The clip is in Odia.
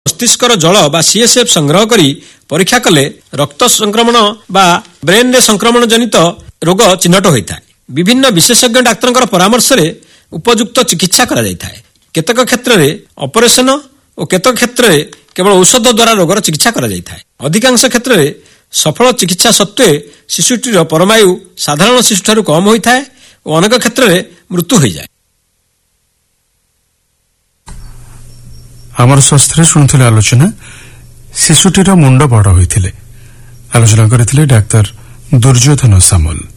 ମସ୍ତିଷ୍କର ଜଳ ବା ସିଏସ୍ଏଫ୍ ସଂଗ୍ରହ କରି ପରୀକ୍ଷା କଲେ ରକ୍ତ ସଂକ୍ରମଣ ବା ବ୍ରେନ୍ରେ ସଂକ୍ରମଣ ଜନିତ ରୋଗ ଚିହ୍ନଟ ହୋଇଥାଏ। ବିଭିନ୍ନ ବିଶେଷଜ୍ଞ ଡାକ୍ତରଙ୍କର ପରାମର୍ଶରେ ଉପଯୁକ୍ତ ଚିକିତ୍ସା କରାଯାଇଥାଏ। କେତେକ କ୍ଷେତ୍ରରେ ଅପରେସନ ଓ କେତେକ କ୍ଷେତ୍ରରେ କେବଳ ଔଷଧ ଦ୍ୱାରା ରୋଗର ଚିକିତ୍ସା କରାଯାଇଥାଏ। ଅଧିକାଂଶ କ୍ଷେତ୍ରରେ ସଫଳ ଚିକିତ୍ସା ସତ୍ତ୍ୱେ ଶିଶୁଟିର ପରମାୟୁ ସାଧାରଣ ଶିଶୁଠାରୁ କମ୍ ହୋଇଥାଏ ଓ ଅନେକ କ୍ଷେତ୍ରରେ ମୃତ୍ୟୁ ହୋଇଯାଏ। ଆମର ସ୍ୱାସ୍ଥ୍ୟରେ ଶୁଣୁଥିଲେ ଆଲୋଚନା ଶିଶୁଟିର ମୁଣ୍ଡ ବଡ଼ ହୋଇଥିଲେ। ଆଲୋଚନା କରିଥିଲେ ଡାକ୍ତର ଦୁର୍ଯ୍ୟୋଧନ ସାମଲ।